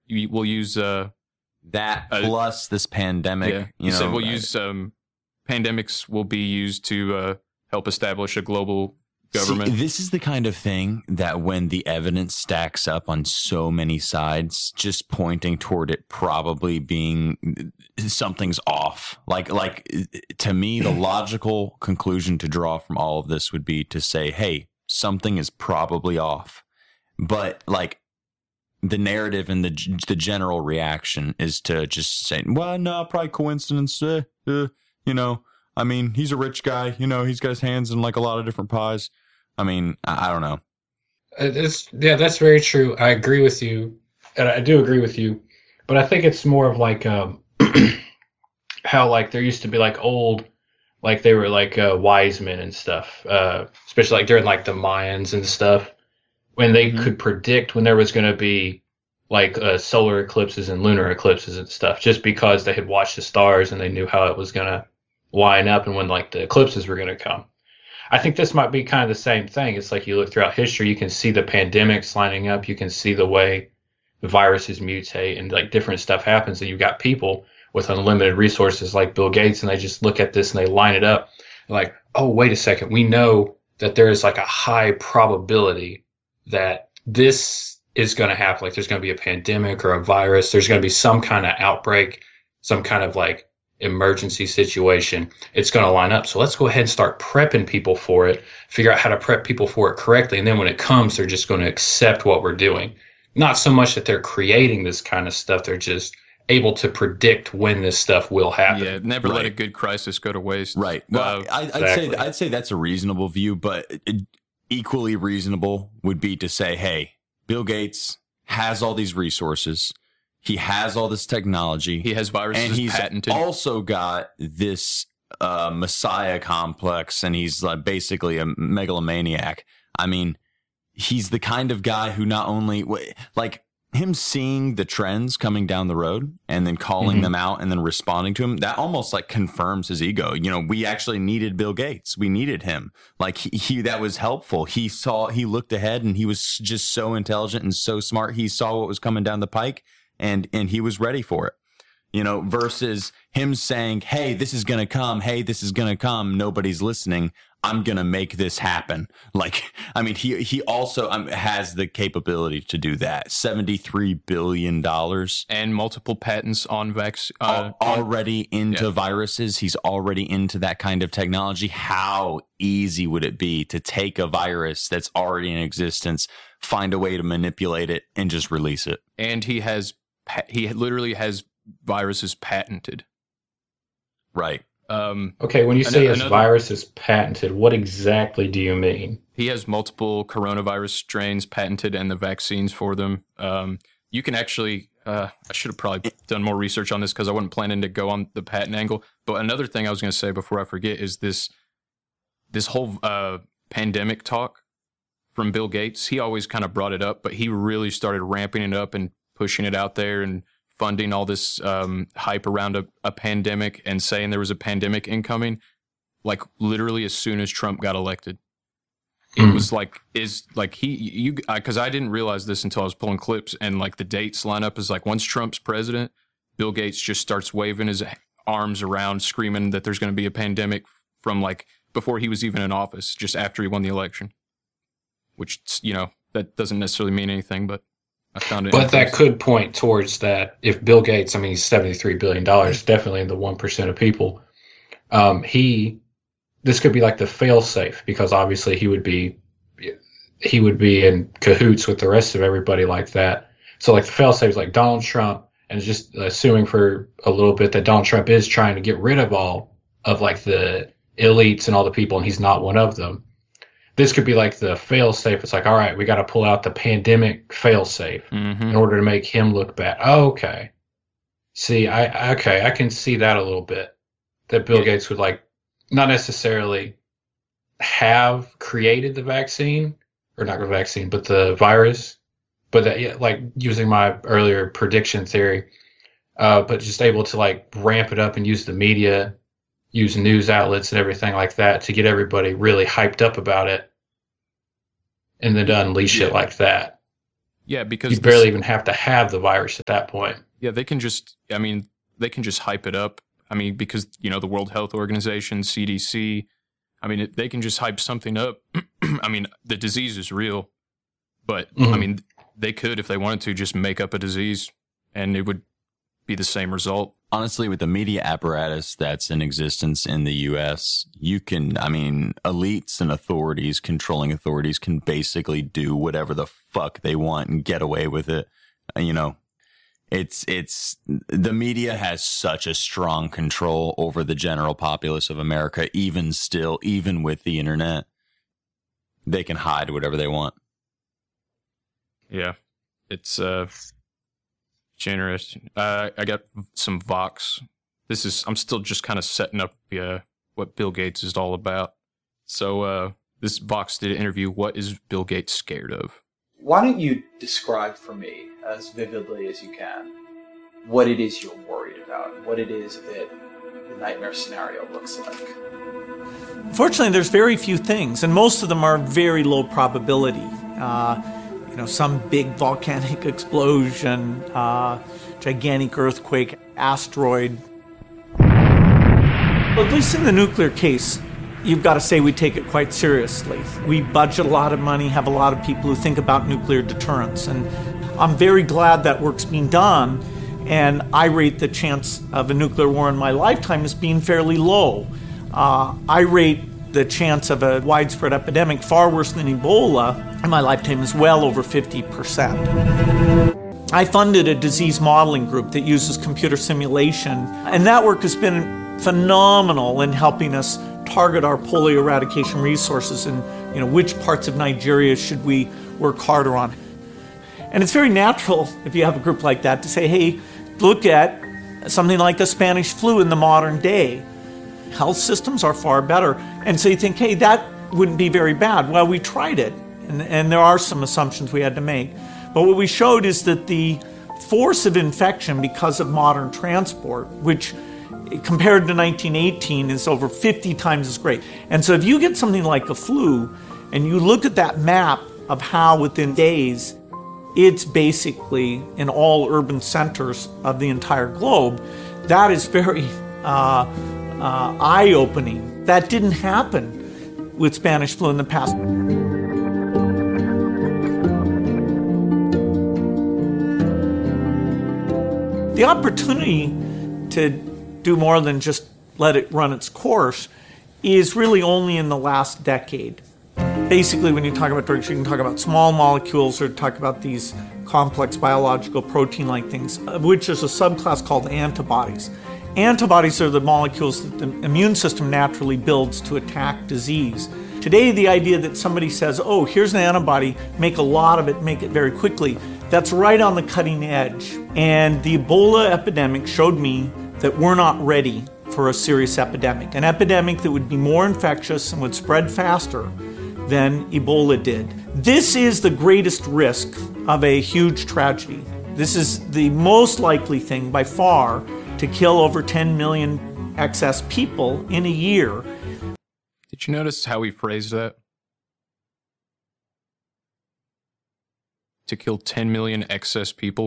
we'll use that plus this pandemic. Yeah, you know, said we'll use pandemics will be used to help establish a global government. See, this is the kind of thing that when the evidence stacks up on so many sides, just pointing toward it probably being something's off. Like to me, the logical conclusion to draw from all of this would be to say, hey, something is probably off. But like the narrative and the general reaction is to just say, well, no, probably coincidence. You know, I mean, he's a rich guy. You know, he's got his hands in like a lot of different pies. I mean, I don't know. That's very true. I agree with you, and I do agree with you. But I think it's more of like how like there used to be like old, like they were like wise men and stuff, especially like during like the Mayans and stuff, when they could predict when there was going to be like solar eclipses and lunar eclipses and stuff, just because they had watched the stars and they knew how it was going to line up and when like the eclipses were going to come. I think this might be kind of the same thing. It's like you look throughout history, you can see the pandemics lining up. You can see the way the viruses mutate and like different stuff happens. And you've got people with unlimited resources like Bill Gates, and they just look at this and they line it up. Like, oh, wait a second. We know that there is like a high probability that this is going to happen. Like there's going to be a pandemic or a virus. There's going to be some kind of outbreak, some kind of like emergency situation. It's going to line up. So let's go ahead and start prepping people for it, figure out how to prep people for it correctly. And then when it comes, they're just going to accept what we're doing. Not so much that they're creating this kind of stuff. They're just able to predict when this stuff will happen. Yeah, never let a good crisis go to waste. Right. Well, I'd say that's a reasonable view, but equally reasonable would be to say, hey, Bill Gates has all these resources. He has all this technology. He has viruses and he's patented. Also got this messiah complex, and he's like basically a megalomaniac. I mean, he's the kind of guy who not only like him seeing the trends coming down the road and then calling them out and then responding to them, that almost like confirms his ego. You know, we actually needed Bill Gates. We needed him. Like he that was helpful. He looked ahead, and he was just so intelligent and so smart. He saw what was coming down the pike, and he was ready for it. You know, versus him saying, hey, this is going to come. Hey, this is going to come. Nobody's listening. I'm going to make this happen. Like, I mean, he also has the capability to do that. $73 billion. And multiple patents on vaccine. Already into viruses. He's already into that kind of technology. How easy would it be to take a virus that's already in existence, find a way to manipulate it, and just release it? And he literally has viruses patented. Right. Okay, when you say his virus is patented, what exactly do you mean? He has multiple coronavirus strains patented and the vaccines for them. You can actually, I should have probably done more research on this because I wasn't planning to go on the patent angle. But another thing I was going to say before I forget is this whole pandemic talk from Bill Gates. He always kind of brought it up, but he really started ramping it up and pushing it out there and funding all this hype around a pandemic and saying there was a pandemic incoming, like literally as soon as Trump got elected. It was like, because I didn't realize this until I was pulling clips, and like the dates line up as like once Trump's president, Bill Gates just starts waving his arms around, screaming that there's going to be a pandemic from like before he was even in office, just after he won the election, which, you know, that doesn't necessarily mean anything, but I found it. But that could point towards that. If Bill Gates, I mean, he's $73 billion, definitely in the 1% of people. This could be like the fail safe, because obviously he would be in cahoots with the rest of everybody like that. So like the fail safe is like Donald Trump, and just assuming for a little bit that Donald Trump is trying to get rid of all of like the elites and all the people, and he's not one of them. This could be like the fail safe. It's like, all right, we got to pull out the pandemic fail safe in order to make him look bad. Oh, okay. See, I can see that a little bit, that Bill Gates would like not necessarily have created the vaccine, or not the vaccine, but the virus, but that, like using my earlier prediction theory, but just able to like ramp it up and use the media, use news outlets and everything like that to get everybody really hyped up about it, and then to unleash it like that. Yeah, because You barely even have to have the virus at that point. yeah, they can just hype it up. I mean, because the World Health Organization, CDC, I mean, they can just hype something up. I mean, the disease is real, but I mean, they could, if they wanted to, just make up a disease and it would be the same result. Honestly, with the media apparatus that's in existence in the U.S., elites and authorities, controlling authorities, can basically do whatever the fuck they want and get away with it. It's the media has such a strong control over the general populace of America. Even with the internet, they can hide whatever they want. Yeah, it's interesting. I got some Vox. I'm still just kind of setting up what Bill Gates is all about. So this Vox did an interview. What is Bill Gates scared of? Why don't you describe for me, as vividly as you can, what it is you're worried about, what it is that the nightmare scenario looks like? Fortunately, there's very few things, and most of them are very low probability. Some big volcanic explosion, gigantic earthquake, asteroid. Well, at least in the nuclear case, you've got to say we take it quite seriously. We budget a lot of money, have a lot of people who think about nuclear deterrence, and I'm very glad that work's being done, and I rate the chance of a nuclear war in my lifetime as being fairly low. I rate the chance of a widespread epidemic far worse than Ebola in my lifetime is well over 50%. I funded a disease modeling group that uses computer simulation, and that work has been phenomenal in helping us target our polio eradication resources and which parts of Nigeria should we work harder on. And it's very natural if you have a group like that to say, hey, look at something like the Spanish flu in the modern day. Health systems are far better. And so you think, hey, that wouldn't be very bad. Well, we tried it, and there are some assumptions we had to make. But what we showed is that the force of infection because of modern transport, which compared to 1918 is over 50 times as great. And so if you get something like the flu, and you look at that map of how within days it's basically in all urban centers of the entire globe, that is very eye-opening. That didn't happen with Spanish flu in the past. The opportunity to do more than just let it run its course is really only in the last decade. Basically, when you talk about drugs, you can talk about small molecules or talk about these complex biological protein-like things, of which there's a subclass called antibodies. Antibodies are the molecules that the immune system naturally builds to attack disease. Today, the idea that somebody says, oh, here's an antibody, make a lot of it, make it very quickly, that's right on the cutting edge. And the Ebola epidemic showed me that we're not ready for a serious epidemic, an epidemic that would be more infectious and would spread faster than Ebola did. This is the greatest risk of a huge tragedy. This is the most likely thing by far to kill over 10 million excess people in a year. Did you notice how he phrased that? To kill 10 million excess people?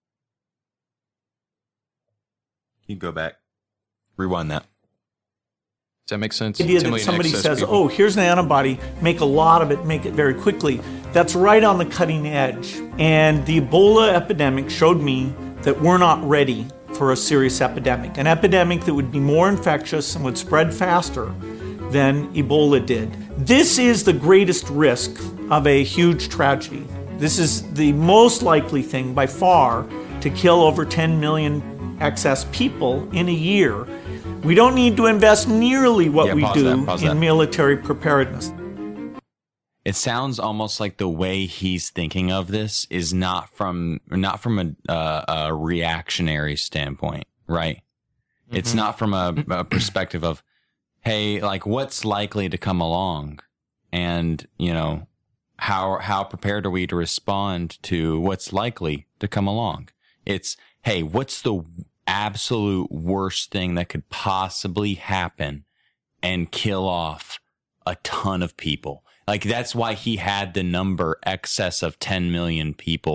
Can you go back? Rewind that. Does that make sense? The idea that somebody says, people. Oh, here's an antibody, make a lot of it, make it very quickly. That's right on the cutting edge. And the Ebola epidemic showed me that we're not ready for a serious epidemic, an epidemic that would be more infectious and would spread faster than Ebola did. This is the greatest risk of a huge tragedy. This is the most likely thing by far to kill over 10 million excess people in a year. We don't need to invest nearly what we do in military preparedness. It sounds almost like the way he's thinking of this is not from a reactionary standpoint, right? Mm-hmm. It's not from a perspective of, hey, like what's likely to come along, and how prepared are we to respond to what's likely to come along? It's, hey, what's the absolute worst thing that could possibly happen and kill off a ton of people? Like, that's why he had the number excess of 10 million people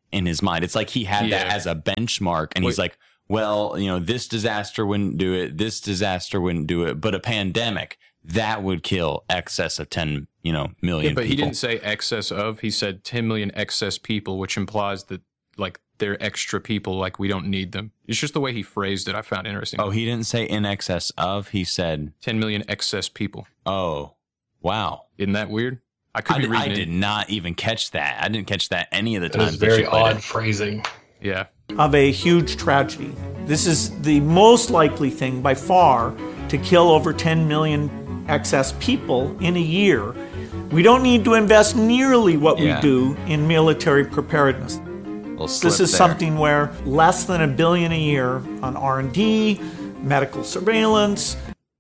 in his mind. It's like he had that as a benchmark, and he's like, well, this disaster wouldn't do it. This disaster wouldn't do it. But a pandemic, that would kill excess of 10, million but people. He didn't say excess of. He said 10 million excess people, which implies that, like, they're extra people, like we don't need them. It's just the way he phrased it I found interesting. Oh, he didn't say in excess of. He said 10 million excess people. Oh, wow. Isn't that weird? I could be reading I did not even catch that. I didn't catch that any of the That times. is very odd it. phrasing. Yeah. Of a huge tragedy. This is the most likely thing by far to kill over 10 million excess people in a year. We don't need to invest nearly what we do in military preparedness. This is something where less than $1 billion a year on R&D, medical surveillance.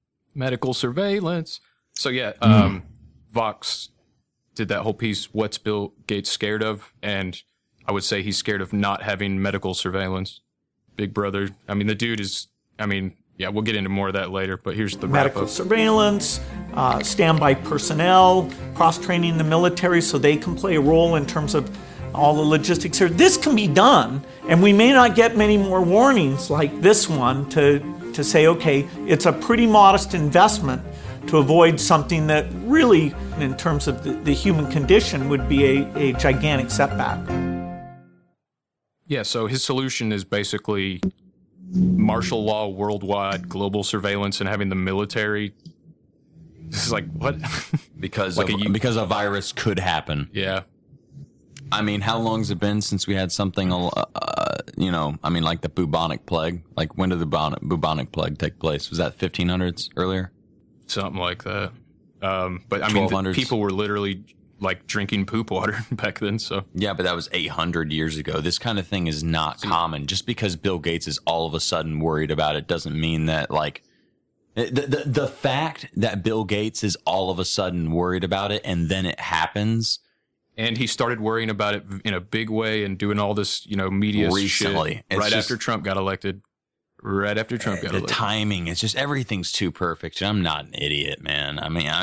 So yeah, Vox did that whole piece, what's Bill Gates scared of? And I would say he's scared of not having medical surveillance. Big Brother. I mean, the dude is, yeah, we'll get into more of that later, but here's the medical wrap-up. Surveillance, standby personnel, cross-training the military so they can play a role in terms of all the logistics here. This can be done, and we may not get many more warnings like this one to say, okay, it's a pretty modest investment to avoid something that really, in terms of the human condition, would be a gigantic setback. Yeah, so his solution is basically martial law, worldwide, global surveillance, and having the military. This is like, what? Because like because a virus could happen. Yeah. I mean, how long's it been since we had something, like the bubonic plague? Like, when did the bubonic plague take place? Was that 1500s earlier? Something like that. But I mean, people were literally like drinking poop water back then. So yeah, but that was 800 years ago. This kind of thing is not common. Just because Bill Gates is all of a sudden worried about it doesn't mean that, like, the fact that Bill Gates is all of a sudden worried about it and then it happens. And he started worrying about it in a big way and doing all this, media recently, shit right after Trump got elected. The timing, it's just everything's too perfect. I'm not an idiot, man. I mean,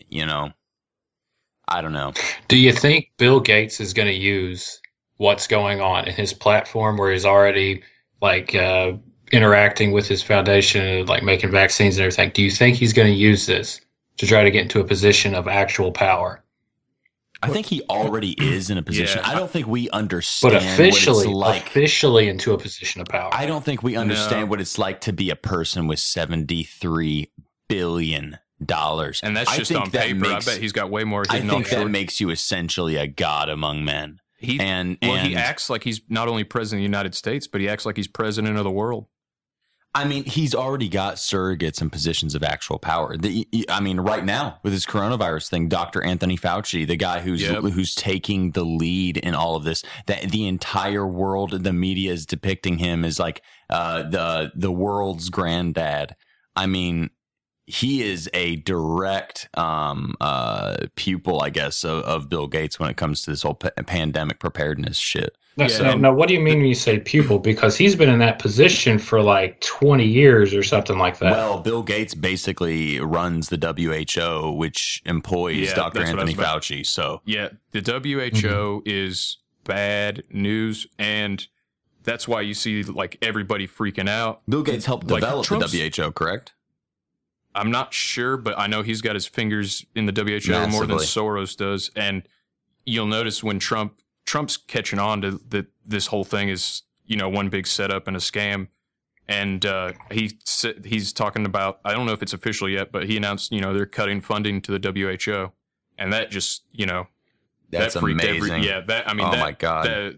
I don't know. Do you think Bill Gates is going to use what's going on in his platform where he's already like interacting with his foundation and like making vaccines and everything? Do you think he's going to use this to try to get into a position of actual power? I think he already is in a position. Yeah. I don't think we understand but officially, what it's like. Officially into a position of power. I don't think we understand what it's like to be a person with $73 billion. And that's just on paper. I bet he's got way more hidden I think that makes you essentially a god among men. He acts like he's not only president of the United States, but he acts like he's president of the world. I mean, he's already got surrogates and positions of actual power. Right now with his coronavirus thing, Dr. Anthony Fauci, the guy who's taking the lead in all of this, that the entire world, the media is depicting him as like the world's granddad. I mean, he is a direct pupil, I guess, of Bill Gates when it comes to this whole pandemic preparedness shit. Now, what do you mean when you say pupil? Because he's been in that position for like 20 years or something like that. Well, Bill Gates basically runs the WHO, which employs Dr. Anthony Fauci. So yeah, the WHO is bad news, and that's why you see like everybody freaking out. Bill Gates helped develop the WHO, correct? I'm not sure, but I know he's got his fingers in the WHO Massively. more than Soros does. And you'll notice when Trump's catching on to this whole thing is, one big setup and a scam. And he's talking about, I don't know if it's official yet, but he announced, they're cutting funding to the WHO. And that just, that's that freaked amazing. My God.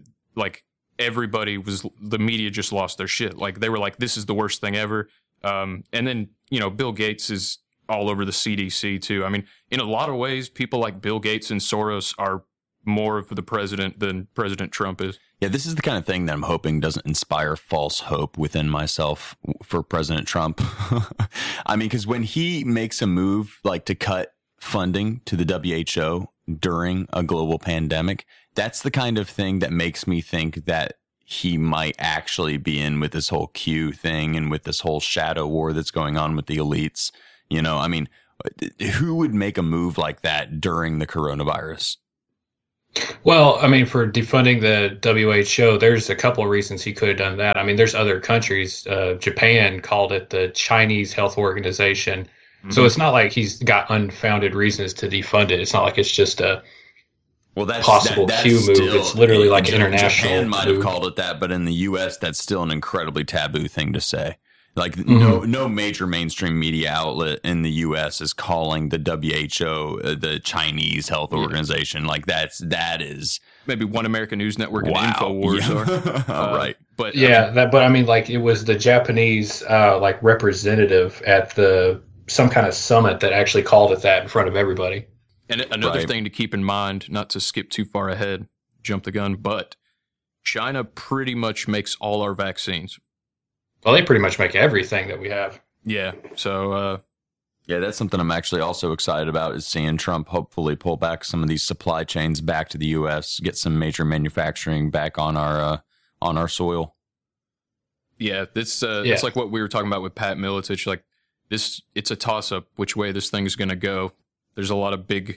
The media just lost their shit. Like, they were like, this is the worst thing ever. And then, Bill Gates is all over the CDC too. I mean, in a lot of ways, people like Bill Gates and Soros are more of the president than President Trump is. Yeah, this is the kind of thing that I'm hoping doesn't inspire false hope within myself for President Trump. I mean, because when he makes a move like to cut funding to the WHO during a global pandemic, that's the kind of thing that makes me think that he might actually be in with this whole Q thing and with this whole shadow war that's going on with the elites. I mean, who would make a move like that during the coronavirus? Well, I mean, for defunding the WHO, there's a couple of reasons he could have done that. I mean, there's other countries. Japan called it the Chinese Health Organization. So Mhm. it's not like he's got unfounded reasons to defund it. It's not like it's just a Well, that's possible that's Q move. still, It's literally like an international Japan might have move. called it that, but in the U.S., that's still an incredibly taboo thing to say. Like Mhm. no major mainstream media outlet in the U.S. is calling the WHO the Chinese Health Yeah. Organization. Like that is Maybe One American News Network and wow. Infowars are. Right. But Yeah, but I mean, like it was the Japanese like representative at the some kind of summit that actually called it that in front of everybody. And another Right. thing to keep in mind, not to skip too far ahead, jump the gun, but China pretty much makes all our vaccines. Well, they pretty much make everything that we have. Yeah. So, Yeah, that's something I'm actually also excited about is seeing Trump hopefully pull back some of these supply chains back to the U.S., get some major manufacturing back on our soil. yeah, this Yeah. it's like what we were talking about with Pat Miletich. Like this, it's a toss up which way this thing's going to go. There's a lot of big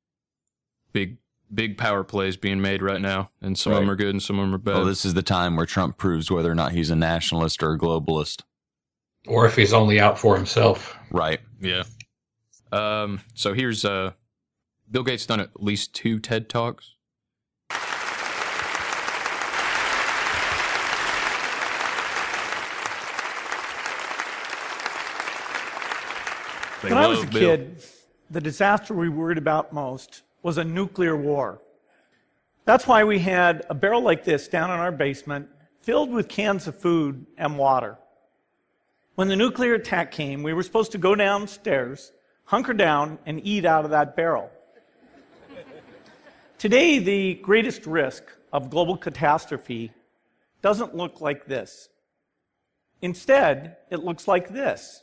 power plays being made right now, and some of them Right. are good and some of them are bad. Well, this is the time where Trump proves whether or not he's a nationalist or a globalist. Or if he's only out for himself. Right. Yeah. So here's Bill Gates done at least 2 TED Talks. They When I was a love Bill. kid, the disaster we worried about most was a nuclear war. That's why we had a barrel like this down in our basement filled with cans of food and water. When the nuclear attack came, we were supposed to go downstairs, hunker down, and eat out of that barrel. Today, the greatest risk of global catastrophe doesn't look like this. Instead, it looks like this.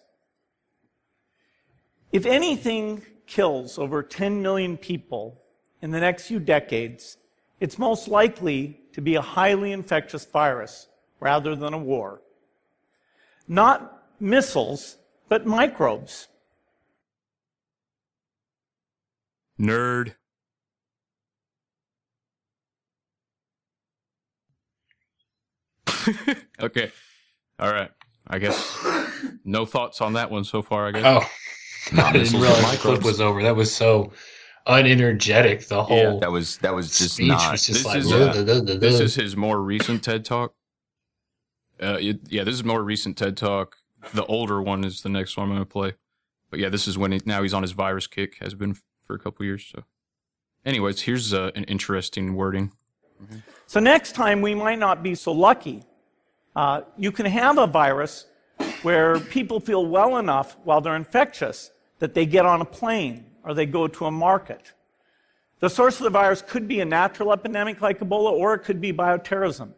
If anything kills over 10 million people in the next few decades, it's most likely to be a highly infectious virus rather than a war. Not missiles, but microbes. Nerd. Okay. All right. I guess no thoughts on that one so far, I guess. Oh, I didn't missiles, realize but the clip microbes. was over. That was so unenergetic. The whole That was just speech not. was just This like. is, This is his more recent TED Talk. Yeah, this is more recent TED Talk. The older one is the next one I'm going to play. But yeah, this is when now he's on his virus kick, has been for a couple years. So, anyways, here's an interesting wording. So next time we might not be so lucky. You can have a virus where people feel well enough while they're infectious that they get on a plane or they go to a market. The source of the virus could be a natural epidemic like Ebola, or it could be bioterrorism.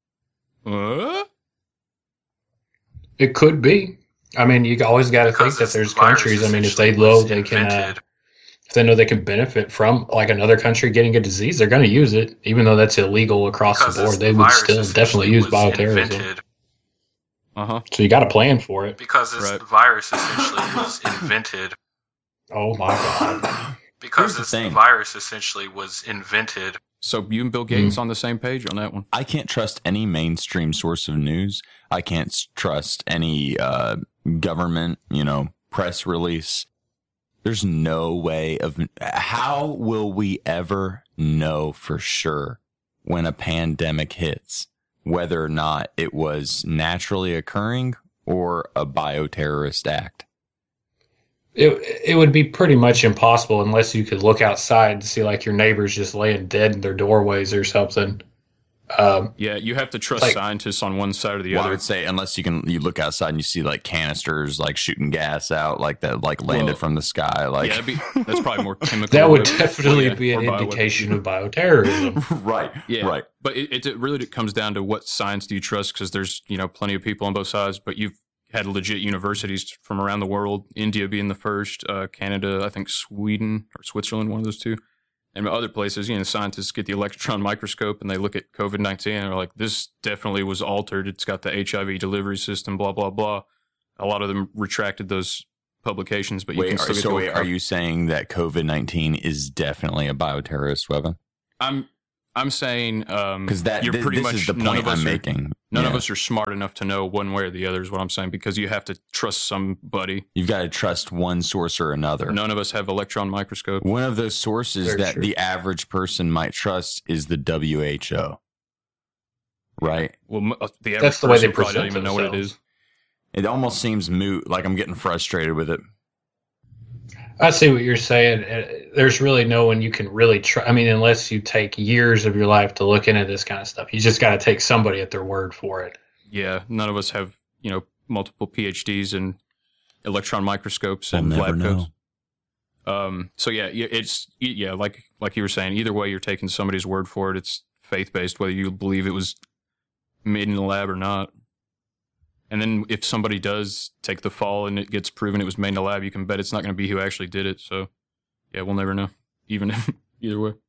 It could be. I mean, you always got to think Because that it's there's the virus countries. I mean, if they essentially know was they can, invented. if they know they can benefit from like another country getting a disease, they're going to use it, even though that's illegal across Because the board. it's They the would virus still essentially definitely use was bioterrorism. invented. Uh-huh. So you got to plan for it. Because Right. the virus essentially was invented. Oh my god! Because the the thing. virus essentially was invented. So you and Bill Gates on the same page on that one? I can't trust any mainstream source of news. I can't trust any government, press release. There's no way of. How will we ever know for sure when a pandemic hits whether or not it was naturally occurring or a bioterrorist act? It would be pretty much impossible unless you could look outside and see like your neighbors just laying dead in their doorways or something. Yeah, you have to trust Like- scientists on one side or the Well, I other. would say unless you look outside and you see like canisters like shooting gas out like that like landed Well, from the sky like Yeah, that's probably more chemical. That would weapons. definitely Yeah, be an or bioweapons. indication of bioterrorism. right Yeah, right. But it really comes down to what science do you trust? Because there's plenty of people on both sides. But you've had legit universities from around the world. India being the first, Canada, I think Sweden or Switzerland, one of those two, and other places. Scientists get the electron microscope and they look at COVID-19 and are like, this definitely was altered. It's got the HIV delivery system, blah blah blah. A lot of them retracted those publications, but you can still get the Are you saying that COVID-19 is definitely a bioterrorist weapon? I'm saying Because you're pretty this much is the none point of us I'm are- making. None of Yeah. us are smart enough to know one way or the other is what I'm saying, because you have to trust somebody. You've got to trust one source or another. None of us have electron microscope. One of those sources Very that true. the average person might trust is the WHO. Right? Well, the average That's the way they person probably don't present even know what it themselves. is. It almost seems moot, like I'm getting frustrated with it. I see what you're saying. There's really no one you can really trust. I mean, unless you take years of your life to look into this kind of stuff, you just got to take somebody at their word for it. Yeah, none of us have, multiple PhDs in electron microscopes We'll and never lab know. coats. So it's like you were saying. Either way, you're taking somebody's word for it. It's faith based, whether you believe it was made in the lab or not. And then if somebody does take the fall and it gets proven it was made in the lab, you can bet it's not going to be who actually did it. So yeah, we'll never know, even either way.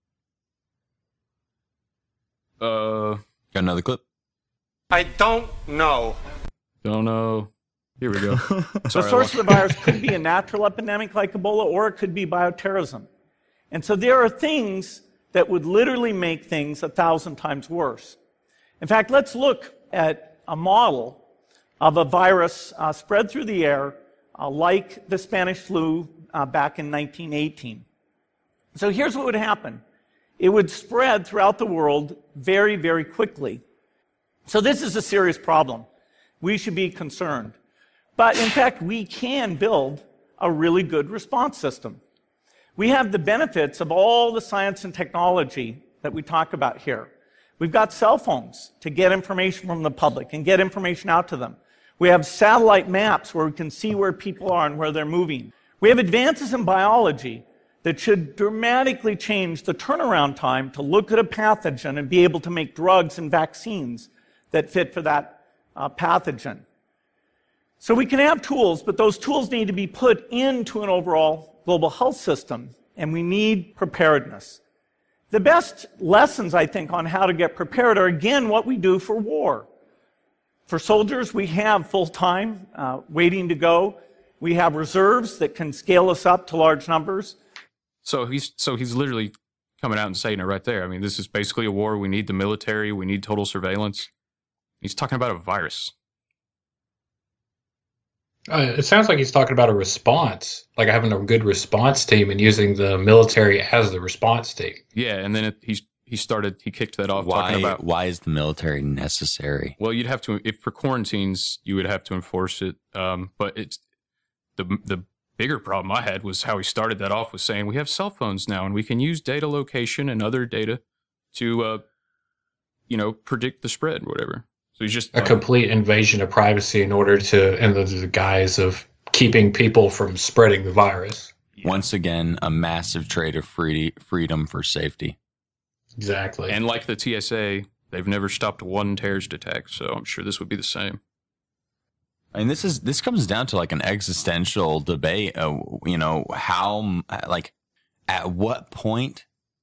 Got another clip? I don't know. Don't know. Here we go. The Sorry, source of the virus could be a natural epidemic like Ebola, or it could be bioterrorism. And so there are things that would literally make things 1,000 times worse. In fact, let's look at a model of a virus spread through the air like the Spanish flu back in 1918. So here's what would happen. It would spread throughout the world very, very quickly. So this is a serious problem. We should be concerned. But in fact, we can build a really good response system. We have the benefits of all the science and technology that we talk about here. We've got cell phones to get information from the public and get information out to them. We have satellite maps where we can see where people are and where they're moving. We have advances in biology that should dramatically change the turnaround time to look at a pathogen and be able to make drugs and vaccines that fit for that pathogen. So we can have tools, but those tools need to be put into an overall global health system, and we need preparedness. The best lessons, I think, on how to get prepared are, again, what we do for war. For soldiers, we have full-time waiting to go. We have reserves that can scale us up to large numbers. So he's literally coming out and saying it right there. I mean, this is basically a war. We need the military. We need total surveillance. He's talking about a virus. It sounds like he's talking about a response, like having a good response team and using the military as the response team. Yeah, and then he kicked that off talking about Why is the military necessary? well, you'd have to, if for quarantines, you would have to enforce it. But it's the bigger problem I had was how he started that off with saying we have cell phones now and we can use data location and other data to predict the spread or whatever. So he's just A complete invasion of privacy in order to, in the guise of keeping people from spreading the virus. Once again, a massive trade of freedom for safety. Exactly. and like the TSA, they've never stopped one terrorist attack. So I'm sure this would be the same. I mean, this comes down to like an existential debate. How, like, at what point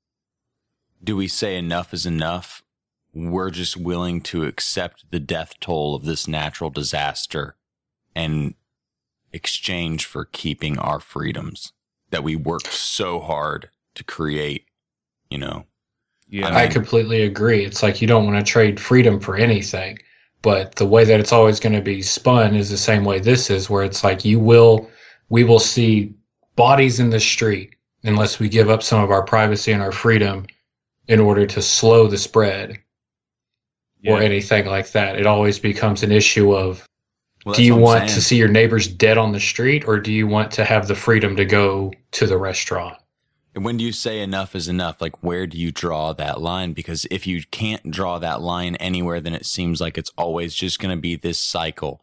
do we say enough is enough? We're just willing to accept the death toll of this natural disaster and exchange for keeping our freedoms that we worked so hard to create, Yeah, I completely agree. It's like you don't want to trade freedom for anything, but the way that it's always going to be spun is the same way this is, where it's like we will see bodies in the street unless we give up some of our privacy and our freedom in order to slow the spread or anything like that. It always becomes an issue of, do you want to see your neighbors dead on the street, or do you want to have the freedom to go to the restaurant? And when do you say enough is enough? Like, where do you draw that line? Because if you can't draw that line anywhere, then it seems like it's always just going to be this cycle.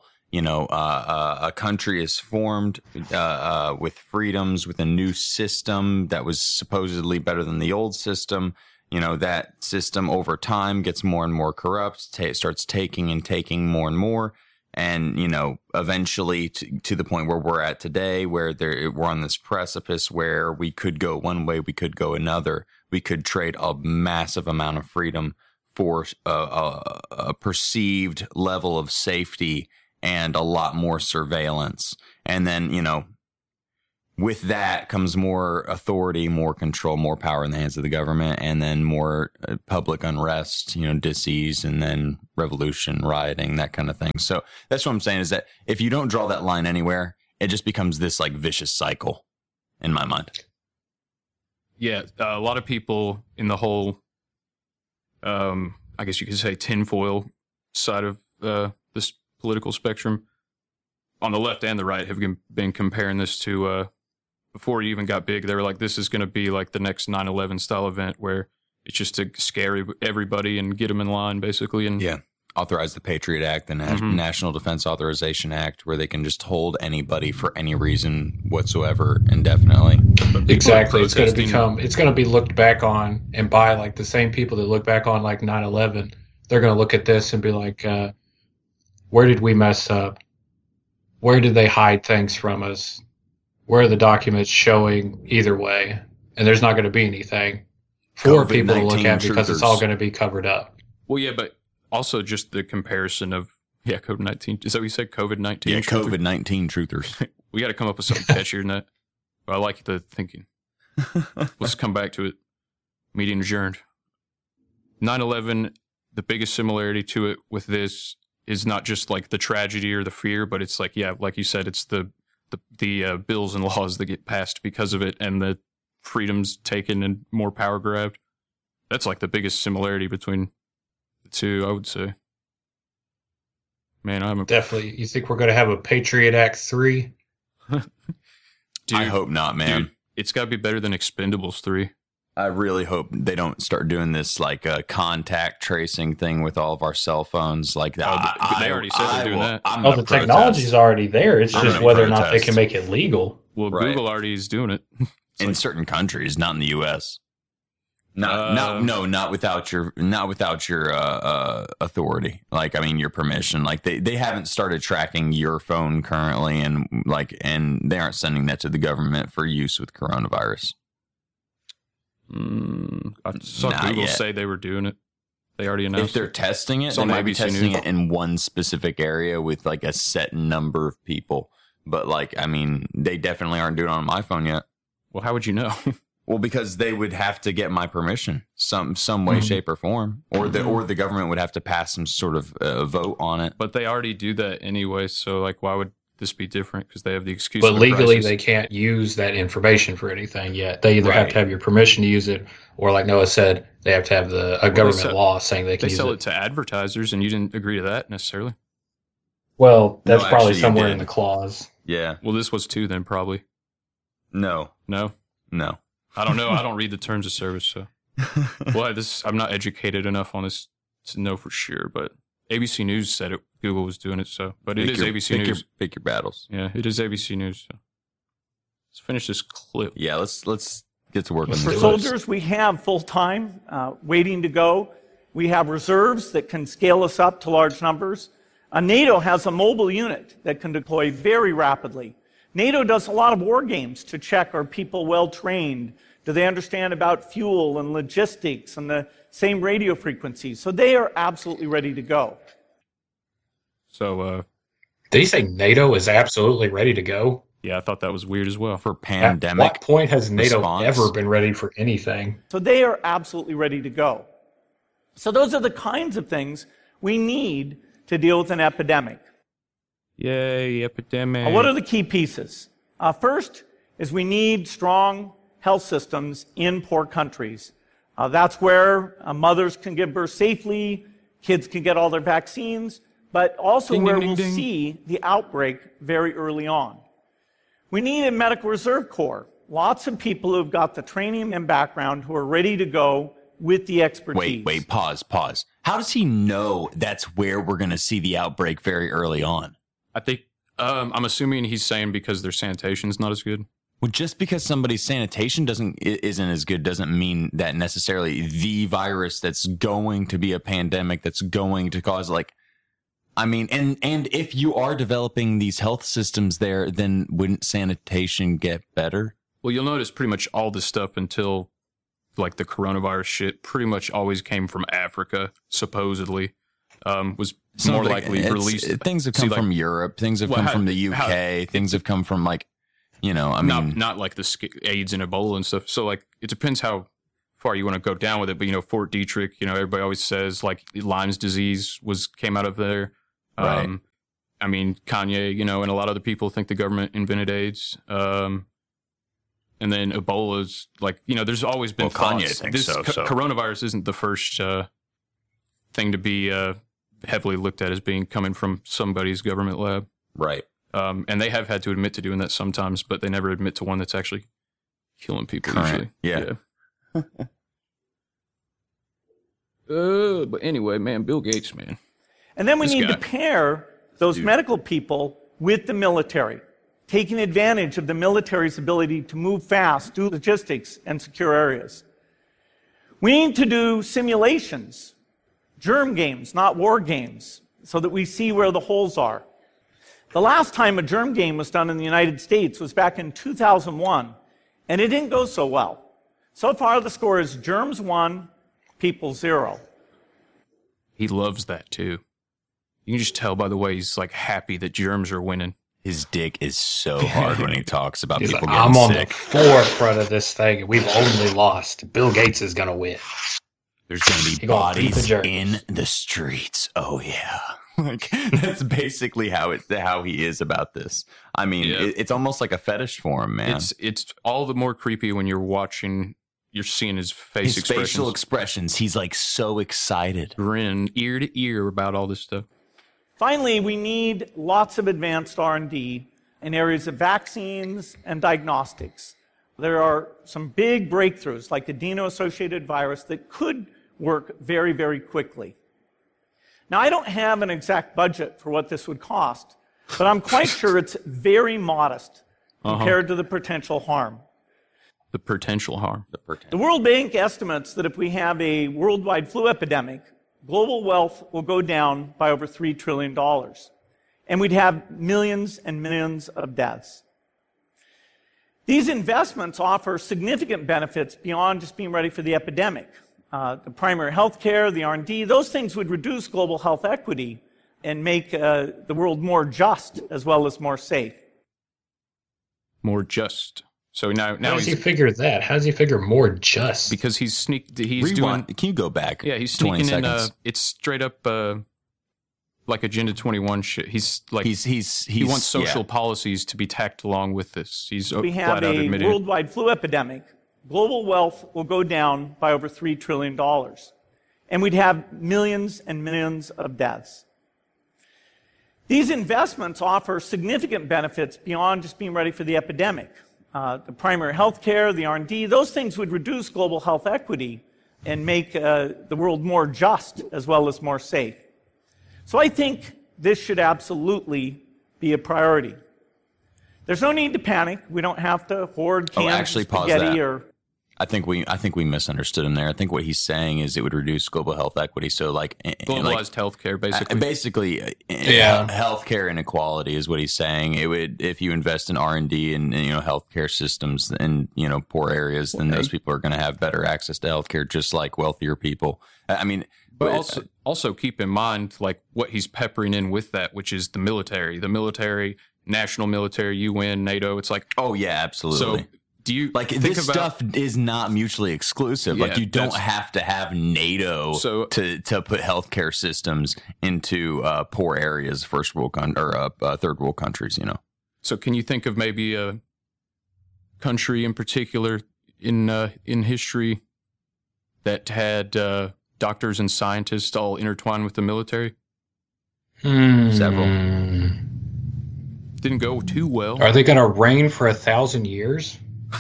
A country is formed with freedoms, with a new system that was supposedly better than the old system. That system over time gets more and more corrupt, starts taking more and more. And, eventually to the point where we're at today, where we're on this precipice where we could go one way, we could go another. We could trade a massive amount of freedom for a perceived level of safety and a lot more surveillance. And then, with that comes more authority, more control, more power in the hands of the government, and then more public unrest, disease, and then revolution, rioting, that kind of thing. So that's what I'm saying is that if you don't draw that line anywhere, it just becomes this like vicious cycle in my mind. Yeah, a lot of people in the whole, I guess you could say, tinfoil side of this political spectrum, on the left and the right, have been comparing this to, before it even got big, they were like, this is going to be like the next 9/11 style event where it's just to scare everybody and get them in line, basically. And yeah, authorize the Patriot Act, the National Defense Authorization Act, where they can just hold anybody for any reason whatsoever indefinitely. Exactly. It's going to be looked back on, and by like the same people that look back on like 9/11, they're going to look at this and be like, where did we mess up? Where did they hide things from us? Where are the documents showing either way? And there's not going to be anything for people to look at because it's all going to be covered up. Well, yeah, but also just the comparison of, COVID-19. Is that what you said? COVID-19? Yeah, COVID-19 truthers. We got to come up with something catchier than that. I like the thinking. Let's come back to it. Meeting adjourned. 9/11, the biggest similarity to it with this is not just like the tragedy or the fear, but it's like, like you said, it's the bills and laws that get passed because of it, and the freedoms taken and more power grabbed. That's like the biggest similarity between the two, I would say. Man, definitely. You think we're going to have a Patriot Act 3? Dude, I hope not, man. Dude, it's got to be better than Expendables 3. I really hope they don't start doing this like a contact tracing thing with all of our cell phones like that. They already said they're doing that. The technology's already there. It's just whether or not they can make it legal. Well, right. Google already is doing it. In certain countries, not in the U.S. Not without your authority. Like, I mean, your permission. Like they haven't started tracking your phone currently, and they aren't sending that to the government for use with coronavirus. I saw Google say they were doing it. They already announced. If they're testing it, they might be testing it in one specific area with like a set number of people. But like, I mean, they definitely aren't doing it on my phone yet. Well, how would you know? Well, because they would have to get my permission, some way, shape, or form, or the government would have to pass some sort of vote on it. But they already do that anyway, so like, why would this be different? Because they have the excuse. But legally, they can't use that information for anything yet. They either have to have your permission to use it, or like Noah said, they have to have a government law saying they can use it. They sell it to advertisers, and you didn't agree to that necessarily. Well, that's probably somewhere in the clause. Yeah. Well, this was too then, probably. No. I don't know. I don't read the terms of service, so. Well, I'm not educated enough on this to know for sure, but ABC News said it. Google was doing it, so. But it is ABC News. Pick your battles. Yeah, it is ABC News. So. Let's finish this clip. Yeah, let's get to work on this. For soldiers, we have full-time waiting to go. We have reserves that can scale us up to large numbers. NATO has a mobile unit that can deploy very rapidly. NATO does a lot of war games to check, are people well trained? Do they understand about fuel and logistics and the same radio frequencies? So they are absolutely ready to go. So, did he say NATO is absolutely ready to go? Yeah, I thought that was weird as well. For pandemic. At what point has NATO ever been ready for anything? So they are absolutely ready to go. So those are the kinds of things we need to deal with an epidemic. Yay, epidemic. What are the key pieces? First is we need strong health systems in poor countries. That's where mothers can give birth safely, kids can get all their vaccines, but also where we'll see the outbreak very early on. We need a medical reserve corps. Lots of people who've got the training and background who are ready to go with the expertise. Wait, pause. How does he know that's where we're going to see the outbreak very early on? I think, I'm assuming he's saying because their sanitation's not as good. Well, just because somebody's sanitation isn't as good doesn't mean that necessarily the virus that's going to be a pandemic that's going to cause and if you are developing these health systems there, then wouldn't sanitation get better? Well, you'll notice pretty much all this stuff until like the coronavirus shit pretty much always came from Africa, supposedly. Was more likely released. Things have come from Europe. Things have come from the UK. Things have come from You know, I mean, not like the AIDS and Ebola and stuff. So like, it depends how far you want to go down with it. But Fort Detrick, everybody always says like Lyme's disease came out of there. Right. I mean, Kanye, and a lot of other people think the government invented AIDS. And then Ebola's like, there's always been Kanye thoughts. thinks so. Coronavirus isn't the first thing to be heavily looked at as being coming from somebody's government lab. Right. And they have had to admit to doing that sometimes, but they never admit to one that's actually killing people usually. Yeah. But anyway, man, Bill Gates, man. And then we This need guy. to pair those medical people with the military, taking advantage of the military's ability to move fast, do logistics, and secure areas. We need to do simulations, germ games, not war games, so that we see where the holes are. The last time a germ game was done in the United States was back in 2001, and it didn't go so well. So far, the score is germs 1, people 0. He loves that too. You can just tell by the way he's like happy that germs are winning. His dick is so hard when he talks about He's people like, getting I'm on sick. the forefront of this thing, and we've only lost. Bill Gates is going to win. There's going to be He gonna beat the bodies germs. in the streets. Oh yeah. Like that's basically how he is about this. I mean, Yeah. it's almost like a fetish for him, man. It's all the more creepy when you're seeing his face His expressions. facial expressions. He's like so excited. Grin ear to ear about all this stuff. Finally, we need lots of advanced R&D in areas of vaccines and diagnostics. There are some big breakthroughs, like the adeno-associated virus, that could work very, very quickly. Now, I don't have an exact budget for what this would cost, but I'm quite sure it's very modest compared to the potential harm. The potential harm. The World Bank estimates that if we have a worldwide flu epidemic, global wealth will go down by over $3 trillion. And we'd have millions and millions of deaths. These investments offer significant benefits beyond just being ready for the epidemic. The primary health care, the R&D, those things would reduce global health equity and make the world more just as well as more safe. More just. So now How does he he's figure that? How does he figure more just? because he's Rewind. Can you go back? Yeah, he's 20 sneaking in. seconds? It's straight up like Agenda 21 shit. He's like he wants social policies to be tacked along with this. He's We have flat out a admitted. it. worldwide flu epidemic. Global wealth will go down by over $3 trillion. And we'd have millions and millions of deaths. These investments offer significant benefits beyond just being ready for the epidemic. The primary health care, the R&D, those things would reduce global health equity and make the world more just as well as more safe. So I think this should absolutely be a priority. There's no need to panic. We don't have to hoard cans actually, of pause spaghetti that. or... I think we misunderstood him there. I think what he's saying is it would reduce global health equity. So like Globalized healthcare, basically. basically, Yeah. healthcare inequality is what he's saying. It would, if you invest in R&D and healthcare systems in poor areas, then those people are going to have better access to healthcare, just like wealthier people. I mean, But also keep in mind like what he's peppering in with that, which is the military, national military, UN, NATO. It's like, oh yeah, absolutely. so do you Like think this about, stuff is not mutually exclusive. Yeah, Like you don't that's- have to have NATO So- to put healthcare systems into poor areas, first world or third world countries. So can you think of maybe a country in particular in history that had doctors and scientists all intertwined with the military? Several. Didn't go too well. Are they going to reign for 1,000 years?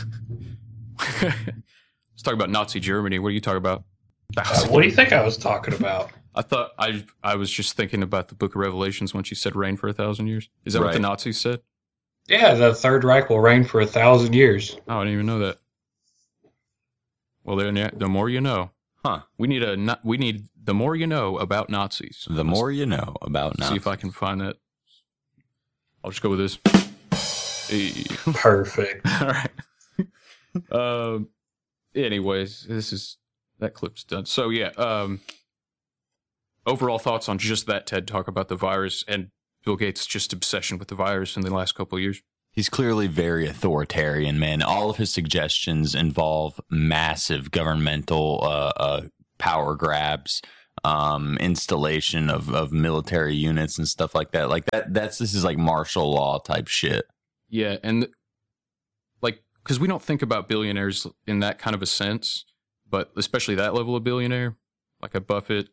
Let's talk about Nazi Germany. What are you talking about? What do you think I was talking about? I thought I was just thinking about the Book of Revelations when she said reign for 1,000 years. Is that what the Right. Nazis said? Yeah, the Third Reich will reign for 1,000 years. Oh, I didn't even know that. Well, then the more you know. Huh. We need the more you know about Nazis. The more you know about Let's see if I can find that. I'll just go with this. Hey. Perfect. All right. Anyways, that clip's done. So yeah. Overall thoughts on just that TED talk about the virus and Bill Gates' just obsession with the virus in the last couple of years. He's clearly very authoritarian, man. All of his suggestions involve massive governmental power grabs, installation of military units and stuff like that. Like this is like martial law type shit. Yeah, and like, because we don't think about billionaires in that kind of a sense, but especially that level of billionaire, like a Buffett,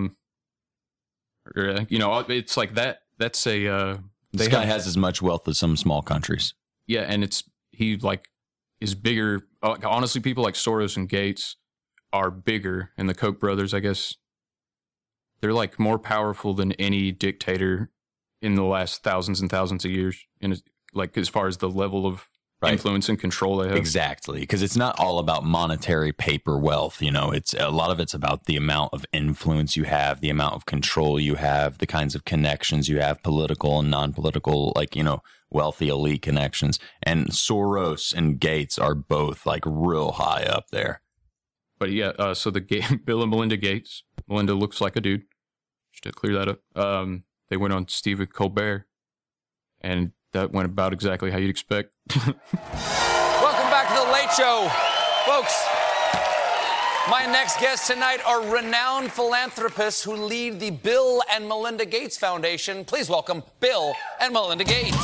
it's like that. That's a this guy has as much wealth as some small countries. Yeah, and he like is bigger. Honestly, people like Soros and Gates are bigger, and the Koch brothers, I guess, they're like more powerful than any dictator in the last thousands and thousands of years. And like as far as the level of influence and control they have. Exactly, because it's not all about monetary paper wealth. It's a lot of it's about the amount of influence you have, the amount of control you have, the kinds of connections you have, political and non-political, like wealthy elite connections. And Soros and Gates are both like real high up there. But yeah, so the Bill and Melinda Gates. Melinda looks like a dude. Just to clear that up, they went on Stephen Colbert, and that went about exactly how you'd expect. Welcome back to The Late Show. Folks, my next guests tonight are renowned philanthropists who lead the Bill and Melinda Gates Foundation. Please welcome Bill and Melinda Gates.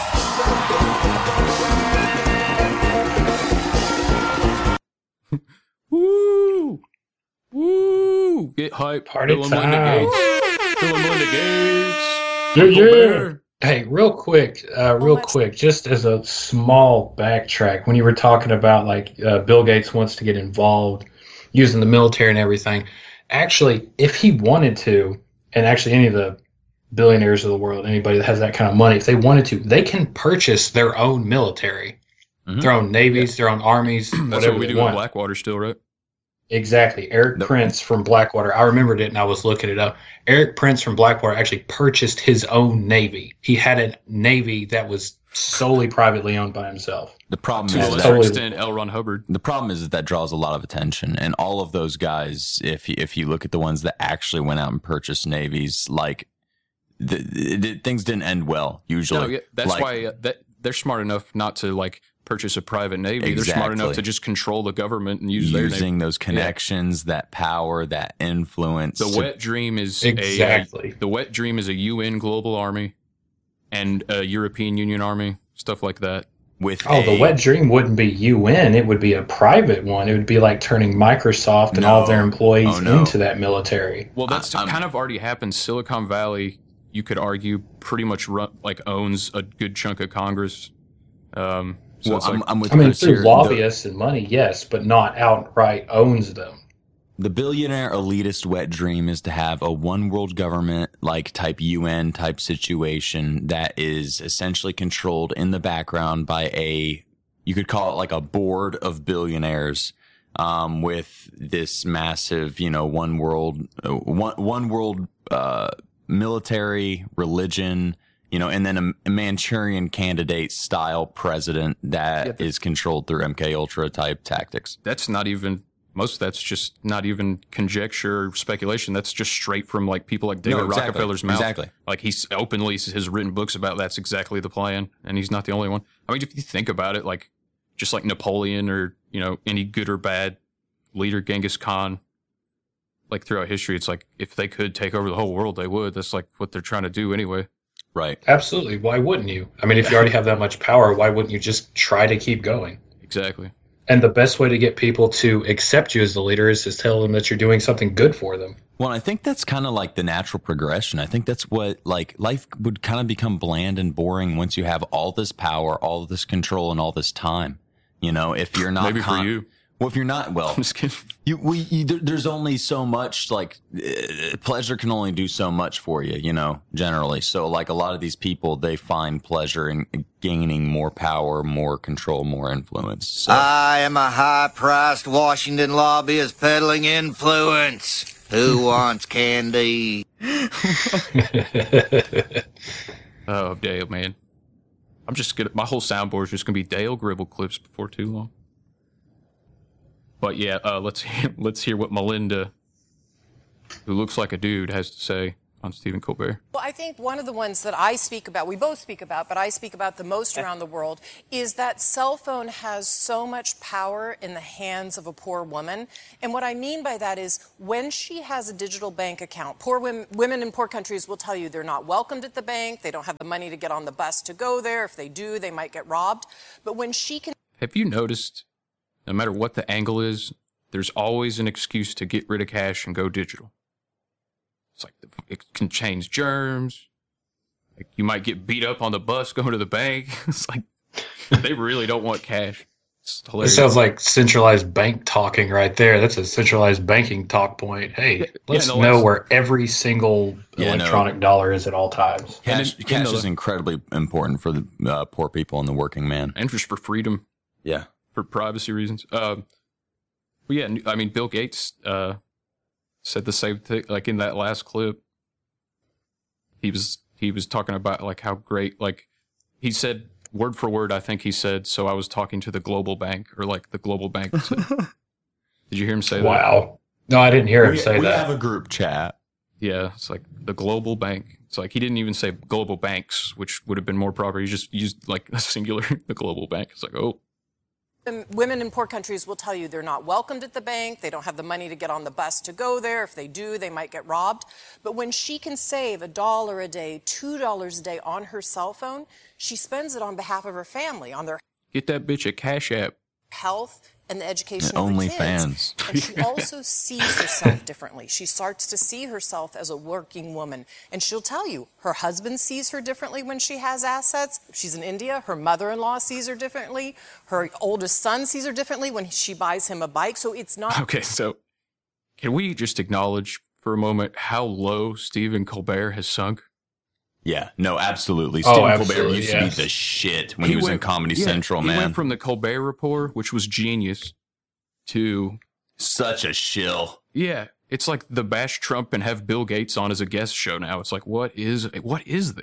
Woo! Woo! Get hype. Party Bill and time. Melinda Gates. Bill and Melinda Gates. Yeah. Hey, real quick, just as a small backtrack, when you were talking about like Bill Gates wants to get involved using the military and everything, actually, if he wanted to, and actually any of the billionaires of the world, anybody that has that kind of money, if they wanted to, they can purchase their own military, their own navies, their own armies, That's whatever what we they do want. in Blackwater still, right? Exactly. Eric Prince from Blackwater. I remembered it and I was looking it up. Eric Prince from Blackwater actually purchased his own navy. He had a navy that was solely privately owned by himself. The problem To a is lesser that extent, L. Ron Hubbard. the problem is that draws a lot of attention, and all of those guys, if you look at the ones that actually went out and purchased navies, like things didn't end well usually. No, yeah, that's Like, why they're smart enough not to like purchase a private navy. They're smart enough Exactly. to just control the government and use their navy. using those connections, that power, that influence. The wet dream is Exactly. the wet dream is a UN global army and a European Union army, stuff like that. with The wet dream wouldn't be UN. It would be a private one. It would be like turning Microsoft and all of their employees into that military. Well, that's kind of already happened. Silicon Valley, you could argue, pretty much owns a good chunk of Congress. So it's like, I'm with I mean, Chris through here. lobbyists and money, yes, but not outright owns them. The billionaire elitist wet dream is to have a one world government, like type UN type situation that is essentially controlled in the background by you could call it like a board of billionaires, with this massive, one world military, religion, and then a Manchurian candidate style president that is controlled through MK Ultra type tactics. that's not even most of that's just not even conjecture or speculation. That's just straight from like people like David exactly. Rockefeller's mouth. Exactly. Like he's openly has written books about that's exactly the plan, and he's not the only one. I mean, if you think about it, like just like Napoleon or any good or bad leader, Genghis Khan, like throughout history, it's like if they could take over the whole world, they would. That's like what they're trying to do anyway. Right. Absolutely. Why wouldn't you? I mean, if you already have that much power, why wouldn't you just try to keep going? Exactly. And the best way to get people to accept you as the leader is to tell them that you're doing something good for them. Well, I think that's kind of like the natural progression. I think that's what, like, life would kind of become bland and boring once you have all this power, all this control, and all this time. If you're not Maybe for you. Well, if you're not, well, Just kidding. there's only so much, like, pleasure can only do so much for you, generally. So, like, a lot of these people, they find pleasure in gaining more power, more control, more influence. So. I am a high-priced Washington lobbyist peddling influence. Who wants candy? Oh, Dale, man. I'm just gonna. My whole soundboard is just gonna be Dale Gribble clips before too long. But yeah, let's hear what Melinda, who looks like a dude, has to say. on Stephen Colbert. Well, I think one of the ones that I speak about, we both speak about, but I speak about the most around the world, is that cell phone has so much power in the hands of a poor woman. And what I mean by that is when she has a digital bank account, poor women in poor countries will tell you they're not welcomed at the bank, they don't have the money to get on the bus to go there. If they do, they might get robbed. But when she can... Have you noticed, no matter what the angle is, there's always an excuse to get rid of cash and go digital? It's like it can change germs. Like you might get beat up on the bus going to the bank. It's like they really don't want cash. It sounds like centralized bank talking right there. That's a centralized banking talk point. Hey, let's know where every single electronic dollar is at all times. Cash is incredibly important for the poor people and the working man. And just for freedom. Yeah. For privacy reasons. But yeah, I mean, Bill Gates said the same thing. Like in that last clip, he was talking about like how great, like he said word for word, I think he said, so I was talking to the global bank, or like the global bank said. Did you hear him say that? Wow. No, I didn't hear him say that. We have a group chat. Yeah, it's like the global bank. It's like he didn't even say global banks, which would have been more proper. He just used like a singular, the global bank. It's like, oh. Women in poor countries will tell you they're not welcomed at the bank. They don't have the money to get on the bus to go there. If they do, they might get robbed. But when she can save $1 a day, $2 a day on her cell phone, she spends it on behalf of her family, on their get that bitch a Cash App, health, and the education of the kids. OnlyFans. And she also sees herself differently. She starts to see herself as a working woman. And she'll tell you, her husband sees her differently when she has assets. She's in India. Her mother-in-law sees her differently. Her oldest son sees her differently when she buys him a bike. So it's not... Okay, so can we just acknowledge for a moment how low Stephen Colbert has sunk? Yeah, no, absolutely. Stephen Colbert used to be yes. the shit when he was in Comedy Central, man. He went from the Colbert Report, which was genius, to... Such a shill. Yeah, it's like the bash Trump and have Bill Gates on as a guest show now. It's like, what is this?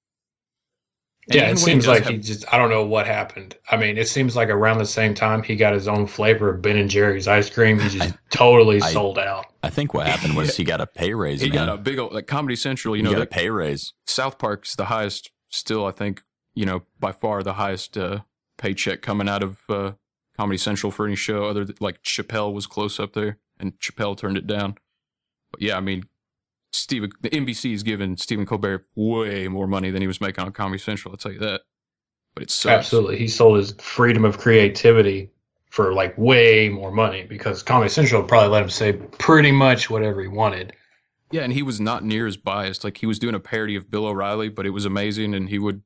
And yeah, it seems like he just, I don't know what happened. I mean, it seems like around the same time he got his own flavor of Ben & Jerry's ice cream. He just totally sold out. I think what happened was he got a pay raise, He got a big old, like Comedy Central, he got a pay raise. South Park's the highest, still, I think, by far the highest paycheck coming out of Comedy Central for any show. Other than, like, Chappelle was close up there, and Chappelle turned it down. But yeah, I mean, the NBC is giving Stephen Colbert way more money than he was making on Comedy Central, I'll tell you that. But it's absolutely, he sold his freedom of creativity for like way more money because Comedy Central probably let him say pretty much whatever he wanted. Yeah, and he was not near as biased. Like he was doing a parody of Bill O'Reilly, but it was amazing, and he would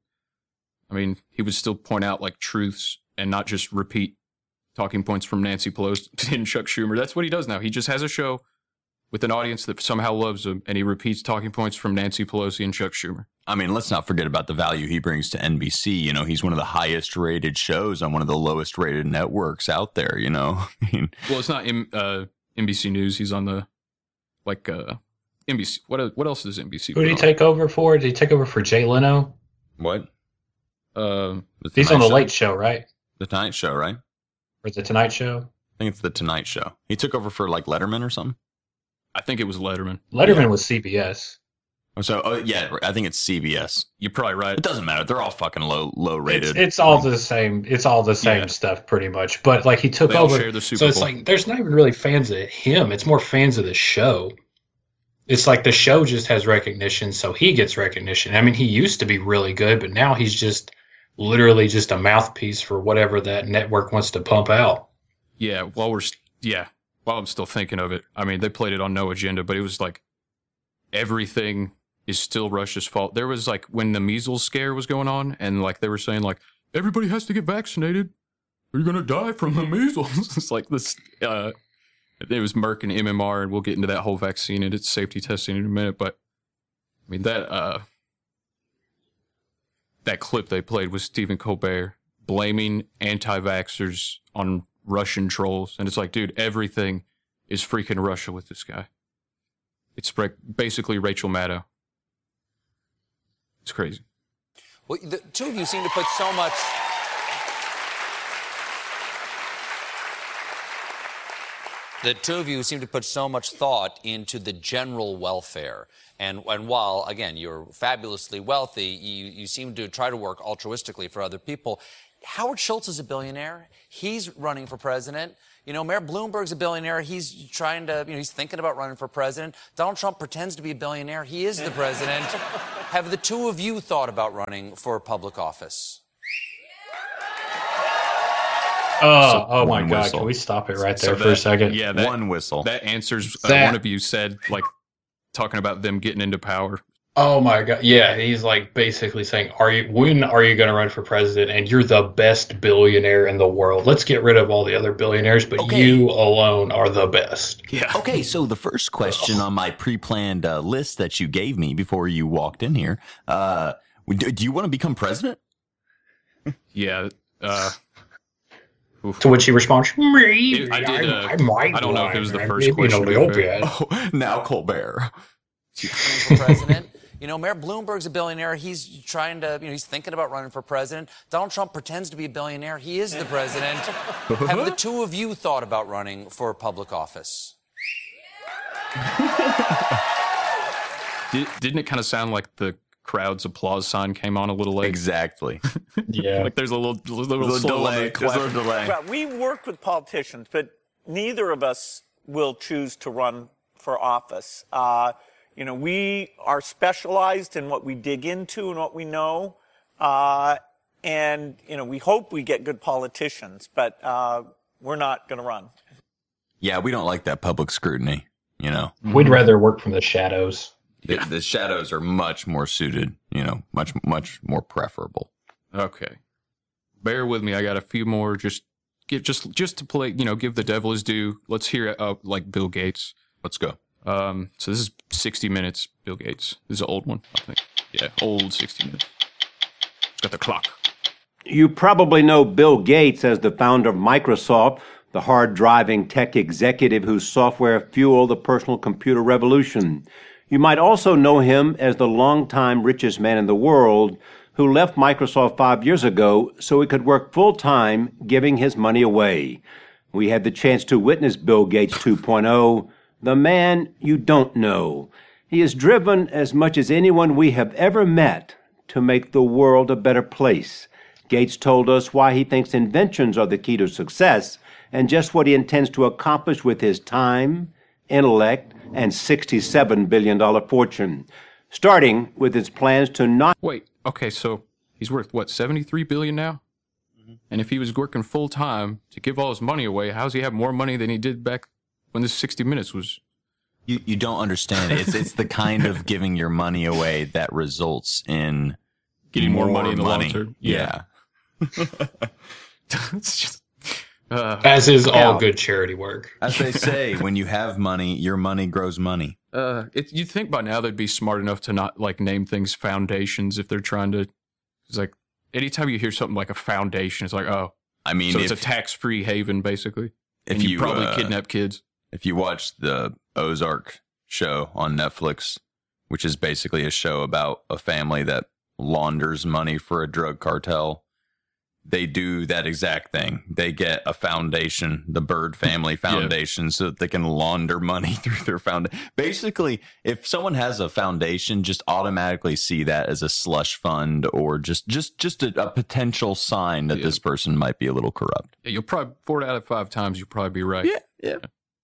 still point out like truths and not just repeat talking points from Nancy Pelosi and Chuck Schumer. That's what he does now. He just has a show with an audience that somehow loves him, and he repeats talking points from Nancy Pelosi and Chuck Schumer. I mean, let's not forget about the value he brings to NBC. You know, he's one of the highest rated shows on one of the lowest rated networks out there, you know? I mean, well, it's not NBC News. He's on the, NBC. What else does NBC Who did he take over for? Did he take over for Jay Leno? What? He's on The Late Show, right? The Tonight Show, right? Or The Tonight Show? I think it's The Tonight Show. He took over for, like, Letterman or something? I think it was Letterman. Letterman was CBS. Yeah, I think it's CBS. You're probably right. It doesn't matter. They're all fucking low rated. It's all the same. It's all the same stuff, pretty much. But like he took over, share the Super so it's Bowl. like there's not even really fans of him. It's more fans of the show. It's like the show just has recognition, so he gets recognition. I mean, he used to be really good, but now he's just literally just a mouthpiece for whatever that network wants to pump out. Yeah. While I'm still thinking of it, I mean, they played it on No Agenda, but it was like everything is still Russia's fault. There was like when the measles scare was going on, and like they were saying like everybody has to get vaccinated, or you're gonna die from the measles. It's like this. It was Merck and MMR, and we'll get into that whole vaccine and its safety testing in a minute. But I mean that clip they played was Stephen Colbert blaming anti-vaxxers on Russian trolls, and it's like, dude, everything is freaking Russia with this guy. It's basically Rachel Maddow. It's crazy. Well, the two of you seem to put so much... The two of you seem to put so much thought into the general welfare. And while, again, you're fabulously wealthy, you seem to try to work altruistically for other people. Howard Schultz is a billionaire. He's running for president. You know, Mayor Bloomberg's a billionaire. He's trying to, he's thinking about running for president. Donald Trump pretends to be a billionaire. He is the president. Have the two of you thought about running for public office? Oh my God! Whistle. Can we stop it right there for a second? Yeah, One whistle. That answers That- one of you said, like, talking about them getting into power. Oh my God! Yeah, he's like basically saying, when are you going to run for president? And you're the best billionaire in the world. Let's get rid of all the other billionaires, but you alone are the best." Yeah. Okay, so the first question on my pre-planned list that you gave me before you walked in here, do you want to become president? Yeah. To which he responds, I did. I don't know if it was the first question. to be fair. Oh, now Colbert. For president. You know, Mayor Bloomberg's a billionaire. He's trying to, he's thinking about running for president. Donald Trump pretends to be a billionaire. He is the president. Have the two of you thought about running for public office? Didn't it kind of sound like the crowd's applause sign came on a little late? Exactly. Yeah. Like there's a little slow delay. on the There's a little delay. Well, we work with politicians, but neither of us will choose to run for office. We are specialized in what we dig into and what we know. We hope we get good politicians, but we're not going to run. Yeah, we don't like that public scrutiny, We'd rather work from the shadows. The shadows are much more suited, much more preferable. Okay. Bear with me. I got a few more just to play, give the devil his due. Let's hear it like Bill Gates. Let's go. So this is 60 Minutes, Bill Gates. This is an old one, I think. Yeah, old 60 Minutes. It's got the clock. You probably know Bill Gates as the founder of Microsoft, the hard-driving tech executive whose software fueled the personal computer revolution. You might also know him as the longtime richest man in the world who left Microsoft 5 years ago so he could work full-time, giving his money away. We had the chance to witness Bill Gates 2.0, the man you don't know. He is driven as much as anyone we have ever met to make the world a better place. Gates told us why he thinks inventions are the key to success and just what he intends to accomplish with his time, intellect, and $67 billion fortune, starting with his plans to not... Wait, okay, so he's worth, what, $73 billion now? Mm-hmm. And if he was working full-time to give all his money away, how does he have more money than he did back when this 60 Minutes was... You don't understand. It's the kind of giving your money away that results in... Getting more money in the long term. Yeah. It's just... As is all good charity work. As they say, when you have money, your money grows money. You'd think by now they'd be smart enough to not name things foundations if they're trying to. It's like anytime you hear something like a foundation, it's like, oh, I mean, so it's a tax-free haven basically. If and you probably kidnap kids. If you watch the Ozark show on Netflix, which is basically a show about a family that launders money for a drug cartel. They do that exact thing. They get a foundation, the Bird Family Foundation, so that they can launder money through their foundation. Basically, if someone has a foundation, just automatically see that as a slush fund or just a potential sign that this person might be a little corrupt. Yeah, you'll probably 4 out of 5 times you'll probably be right. Yeah.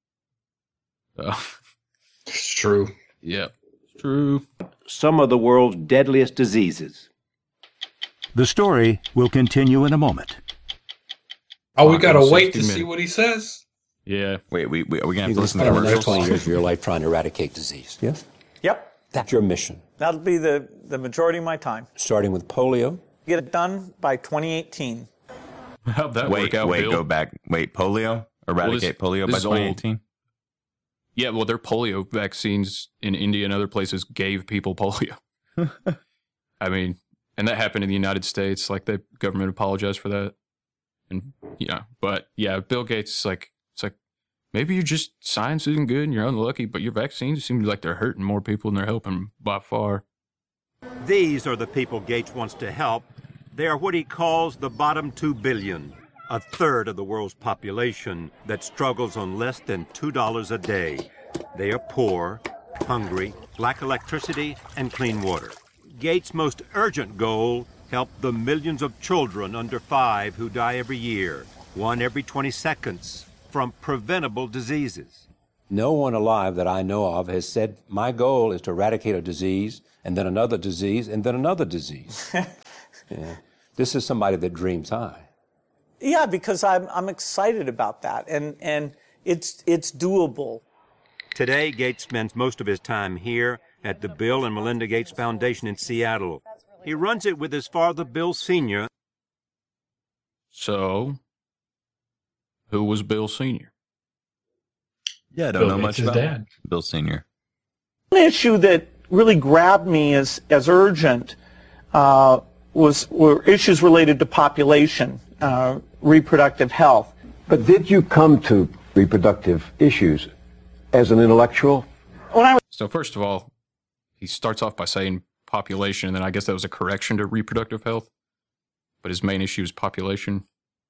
It's true. Yeah, it's true. Some of the world's deadliest diseases. The story will continue in a moment. Oh, we gotta wait to see what he says. Yeah. Wait, are we gonna have You're to listen to spend the next commercials? 20 years of your life trying to eradicate disease. Yes? Yep. That's your mission. That'll be the majority of my time. Starting with polio. Get it done by 2018. How'd that work out, Bill? Go back. Wait, polio? Eradicate polio by 2018? Yeah, well, their polio vaccines in India and other places gave people polio. I mean, and that happened in the United States. Like, the government apologized for that. And, but yeah, Bill Gates, it's like, maybe science isn't good and you're unlucky, but your vaccines seem like they're hurting more people than they're helping by far. These are the people Gates wants to help. They are what he calls the bottom 2 billion. a third of the world's population that struggles on less than $2 a day. They are poor, hungry, lack electricity and clean water. Gates' most urgent goal: help the millions of children under 5 who die every year, 1 every 20 seconds, from preventable diseases. No one alive that I know of has said, my goal is to eradicate a disease, and then another disease, and then another disease. Yeah. This is somebody that dreams high. Yeah, because I'm excited about that, and it's doable. Today, Gates spends most of his time here at the Bill and Melinda Gates Foundation in Seattle. He runs it with his father, Bill Sr. So, who was Bill Sr.? Yeah, I don't Bill know Gates' much about dad. Bill Sr. One issue that really grabbed me as urgent were issues related to population, reproductive health. But did you come to reproductive issues as an intellectual? So first of all, he starts off by saying population, and then I guess that was a correction to reproductive health. But his main issue is population.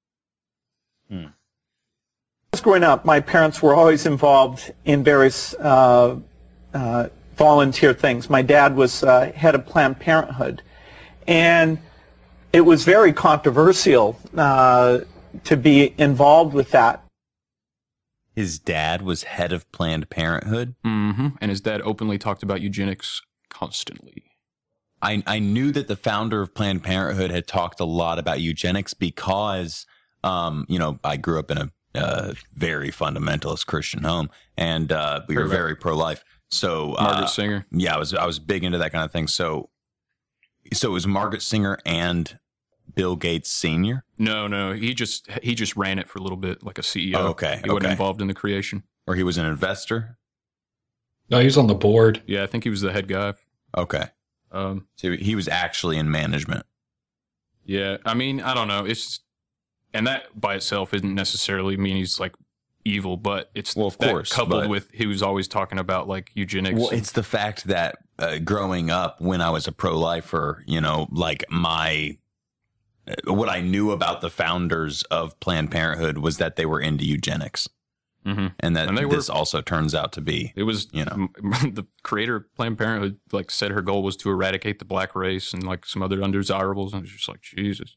Growing up, my parents were always involved in various volunteer things. My dad was head of Planned Parenthood, and it was very controversial to be involved with that. His dad was head of Planned Parenthood? Mm-hmm. And his dad openly talked about eugenics constantly. I knew that the founder of Planned Parenthood had talked a lot about eugenics because, I grew up in a very fundamentalist Christian home, and we were very pro-life. So Margaret Singer. Yeah, I was big into that kind of thing. So it was Margaret Singer and Bill Gates Sr.? No, he just ran it for a little bit, like a CEO. Oh, okay, He wasn't involved in the creation. Or he was an investor? No, he was on the board. Yeah, I think he was the head guy. Okay. So he was actually in management. Yeah, I mean, I don't know. And that by itself isn't necessarily mean he's like evil, but it's of course, coupled with he was always talking about like eugenics. Well, it's the fact that growing up when I was a pro-lifer, like what I knew about the founders of Planned Parenthood was that they were into eugenics. Mm-hmm. And that this also turns out to be. It was, the creator of Planned Parenthood like said her goal was to eradicate the black race and like some other undesirables, and it's just like, Jesus.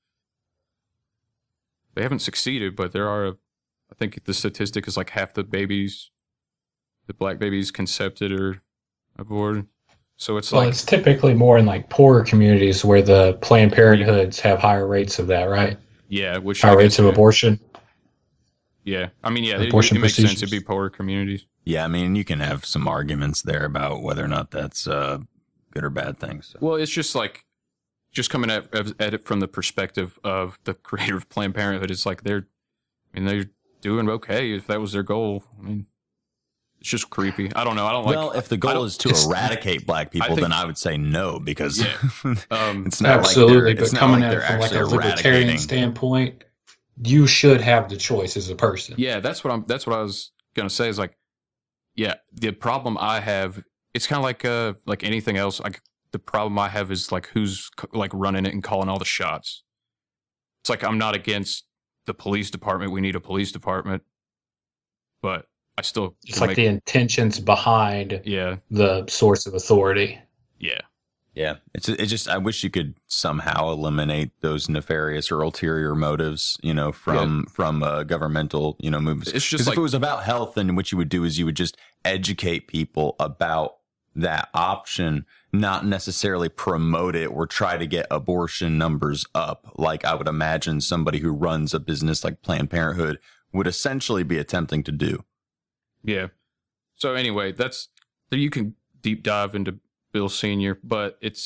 They haven't succeeded, but there are, I think the statistic is like half the black babies conceived or aborted. So it's it's typically more in like poorer communities where the Planned Parenthoods have higher rates of that, right? Yeah, which higher rates of abortion. Yeah, I mean, yeah, it Abortion makes sense. procedures. It'd be poorer communities. Yeah, I mean, you can have some arguments there about whether or not that's good or bad things. So. Well, it's just like, just coming at it from the perspective of the creator of Planned Parenthood, it's like they're doing okay if that was their goal. I mean, it's just creepy. I don't know. Well, if the goal is to eradicate black people, then I would say no, because it's not absolutely. like they're, But coming at they're it from like a actually libertarian eradicating. standpoint, you should have the choice as a person. Yeah, that's what I was gonna say. Is like, yeah, the problem I have, it's kind of like anything else. Like the problem I have is like who's like running it and calling all the shots. It's like I'm not against the police department. We need a police department, but I still It's like the intentions behind the source of authority. Yeah. Yeah, it's just I wish you could somehow eliminate those nefarious or ulterior motives, from governmental, movements. It's just if it was about health, then what you would do is you would just educate people about that option, not necessarily promote it or try to get abortion numbers up. Like I would imagine somebody who runs a business like Planned Parenthood would essentially be attempting to do. Yeah. So anyway, you can deep dive into Bill Sr., but it's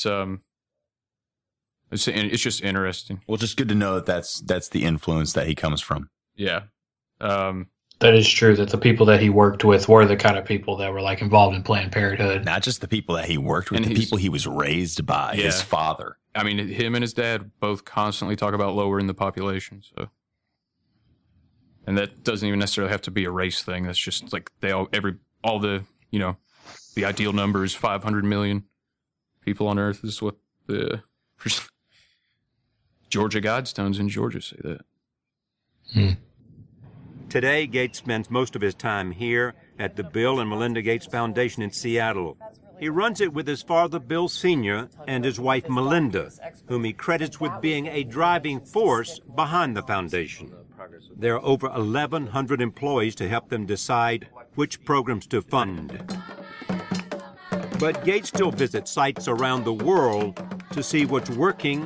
just interesting. Well, just good to know that's the influence that he comes from. Yeah. That is true, that the people that he worked with were the kind of people that were like involved in Planned Parenthood. Not just the people that he worked with, the people he was raised by, his father. I mean, him and his dad both constantly talk about lowering the population. So, and that doesn't even necessarily have to be a race thing. That's just like the ideal number is 500 million people on Earth is what the Georgia Guidestones in Georgia say that. Today, Gates spends most of his time here at the Bill and Melinda Gates Foundation in Seattle. He runs it with his father, Bill Sr., and his wife, Melinda, whom he credits with being a driving force behind the foundation. There are over 1,100 employees to help them decide which programs to fund. But Gates still visits sites around the world to see what's working